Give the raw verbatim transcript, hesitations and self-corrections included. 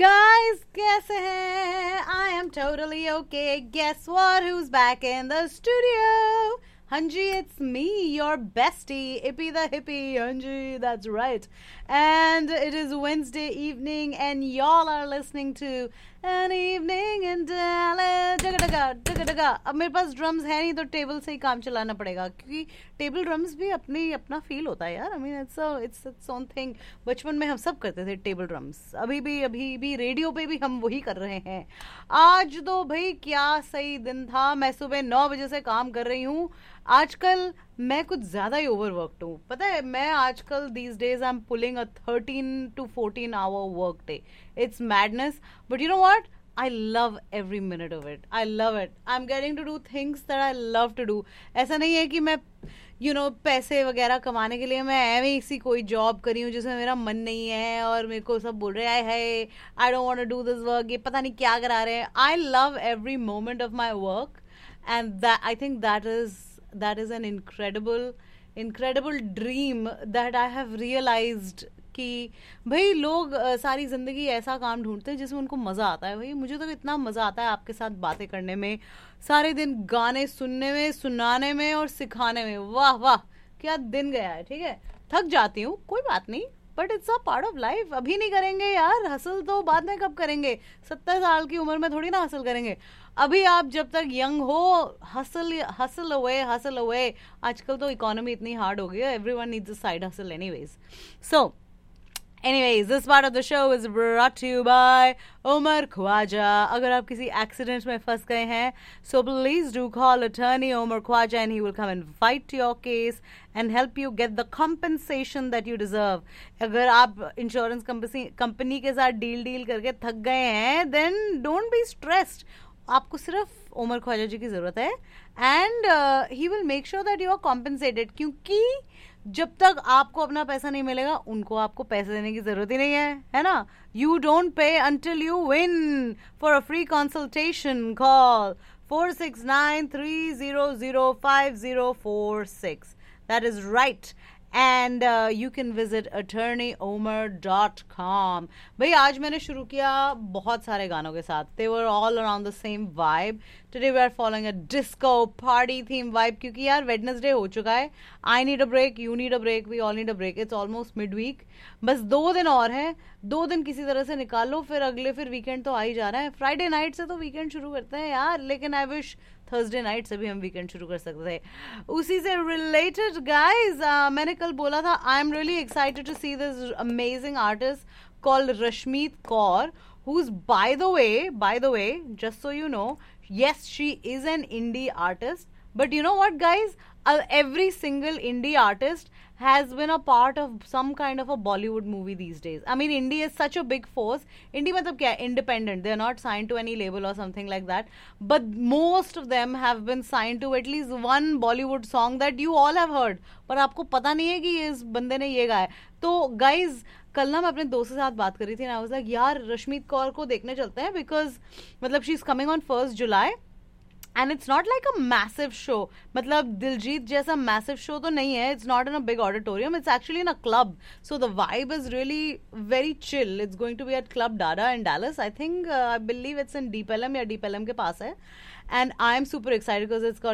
Guys, कैसे हैं? I am totally okay. Guess what? Who's back in the studio? Hanji, it's me, your bestie, Ippy the Hippie. Hanji, that's right. And it is Wednesday evening, and y'all are listening to An Evening in Dallas. Daga daga, daga daga. अब मेरे पास drums है नहीं तो table से ही काम चलाना पड़ेगा क्योंकि टेबल ड्रम्स भी अपनी अपना फील होता है यार. I mean it's it's its own thing. बचपन में हम सब करते थे टेबल ड्रम्स. अभी भी अभी भी रेडियो पे भी हम वही कर रहे हैं. आज तो भाई क्या सही दिन था. मैं सुबह नौ बजे से काम कर रही हूँ. आजकल मैं कुछ ज्यादा ही ओवरवर्कड हूँ. पता है मैं आजकल these days I am pulling a thirteen to fourteen hour work day. It's madness. But you know what, I love every minute of it. I love it. I'm getting to do things that I love to do. ऐसा नहीं है कि मैं you know पैसे वगैरह कमाने के लिए मैं ऐਵੇਂ सी कोई जॉब करी हूँ जिसमें मेरा मन नहीं है और मेरे को सब बोल रहे हैं है I don't want to do this work. ये पता नहीं क्या करा रहे हैं. I love every moment of my work, and that I think that is that is an incredible incredible dream that I have realized कि भाई लोग सारी जिंदगी ऐसा काम ढूंढते हैं जिसमें उनको मजा आता है. भाई मुझे तो इतना मजा आता है आपके साथ बातें करने में, सारे दिन गाने सुनने में, सुनाने में और सिखाने में. वाह वाह क्या दिन गया है. ठीक है, थक जाती हूँ, कोई बात नहीं, but it's a part of life. अभी नहीं करेंगे यार हसल, तो बाद में कब करेंगे? सत्तर साल की उम्र में थोड़ी ना हसल करेंगे. अभी आप जब तक यंग हो, hustle hustle away hustle away. आजकल तो इकोनॉमी इतनी हार्ड हो गई है. Everyone needs a side hustle anyways. So Anyways, this part of the show is brought to you by Omar Khwaja. अगर आप किसी एक्सीडेंट में फंस गए हैं, so please do call attorney Omar Khwaja and he will come and fight your case and help you get the compensation that you deserve. अगर आप insurance company company के साथ डील डील करके थक गए हैं, then don't be stressed. आपको सिर्फ ओमर ख्वाजा जी की जरूरत है and he will make sure that you are compensated. क्योंकि जब तक आपको अपना पैसा नहीं मिलेगा उनको आपको पैसे देने की जरूरत ही नहीं है, है ना. You don't pay until you win. For a free consultation call four six nine three zero zero five zero four six. That is right. And uh, you can visit attorney omar dot com. भाई आज मैंने शुरू किया बहुत सारे गानों के साथ. They were all around the same vibe. Today we are following a disco party theme vibe क्योंकि यार Wednesday हो चुका है. I need a break, you need a break, we all need a break. It's almost midweek. बस दो दिन और हैं. दो दिन किसी तरह से निकाल लो, फिर अगले फिर वीकेंड तो आ ही जा रहा है. फ्राइडे नाइट से तो वीकेंड शुरू करते हैं यार, लेकिन आई विश थर्सडे नाइट से भी हम वीकेंड शुरू कर सकते थे. उसी से रिलेटेड गाइज मैंने कल बोला था I am really excited to see this amazing artist called Rashmeet Kaur, who's by the way by the way just so you know, yes, she is an indie artist, but you know what guys, uh, every single indie artist has been a part of some kind of a Bollywood movie these days. I mean, indie is such a big force. Indie matlab kya? Independent. They're not signed to any label or something like that. But most of them have been signed to at least one Bollywood song that you all have heard. पर आपको पता नहीं है कि इस बंदे ने ये गाया. तो guys, कल ना मैं अपने दोस्त के साथ बात कर रही थी ना, I was like, यार रश्मीत कौर को देखने चलते हैं बिकॉज मतलब she is coming on first July. And it's not like a massive show. मतलब दिलजीत जैसा massive show तो नहीं है. It's not in a big auditorium. It's actually in a club. So the vibe is really very chill. It's going to be at Club Dada in Dallas. I think, uh, I believe it's in Deep Ellum या Deep Ellum के पास है. And I'm super excited because it's got